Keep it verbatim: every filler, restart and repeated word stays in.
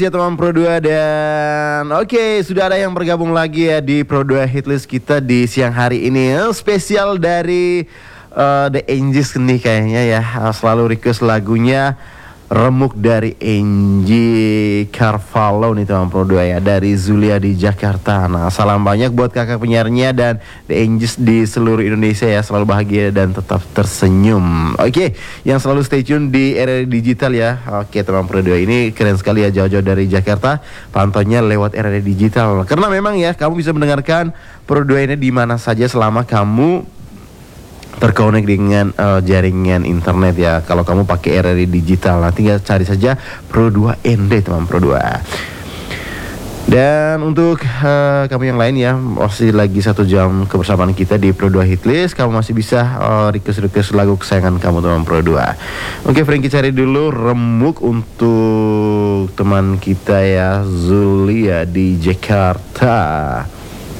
Ya teman Pro dua dan oke okay, sudah ada yang bergabung lagi ya di Pro dua Hitlist kita di siang hari ini eh, spesial dari uh, The Angels nih kayaknya ya, selalu request lagunya Remuk dari Angie Carvalho nih teman Pro dua ya, dari Zulia di Jakarta. Nah salam banyak buat kakak penyiarnya dan The Angels di seluruh Indonesia ya, selalu bahagia dan tetap tersenyum. Oke okay, yang selalu stay tune di R R D Digital ya. Oke okay, teman Pro dua ini keren sekali ya, jauh-jauh dari Jakarta pantaunya lewat R R D Digital. Karena memang ya kamu bisa mendengarkan Pro dua ini di mana saja selama kamu terkonek dengan uh, jaringan internet ya. Kalau kamu pakai R R D Digital, nah tinggal cari saja Pro dua N D teman Pro dua. Dan untuk uh, kamu yang lain ya, masih lagi satu jam kebersamaan kita di Pro dua Hitlist. Kamu masih bisa uh, request-request lagu kesayangan kamu teman Pro dua. Oke Frankie, cari dulu Remuk untuk teman kita ya, Zulia di Jakarta.